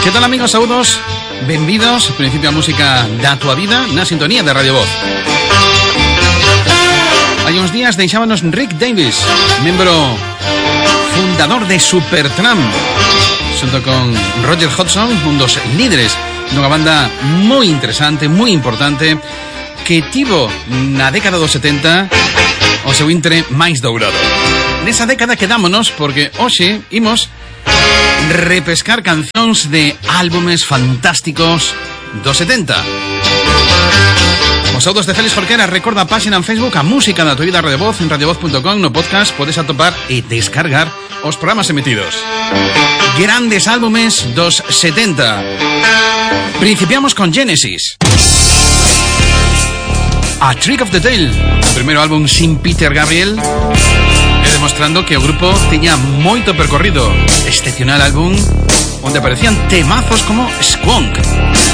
Que tal, amigos? Saúdos, benvidos ao principio a música da tua vida na sintonía de Radio Voz. Hai uns días deixábanos Rick Davies, membro fundador de Supertramp, xunto con Roger Hodgson, un dos líderes dunha banda moi interesante, moi importante, que tivo na década dos 70 o seu intre máis dourado. Nesa década quedámonos porque hoxe imos repescar cancións de álbumes fantásticos dos 70. Os saúdos de Félix Jorquera. Recorda a página en Facebook A Música da Tua Vida Radio Voz. En radiovoz.com no podcast podes atopar e descargar os programas emitidos. Grandes álbumes dos 70. Principiamos con Genesis, A Trick of the Tail, o primeiro álbum sin Peter Gabriel, e demostrando que o grupo tiña moito percorrido. Excepcional álbum onde aparecían temazos como Squonk.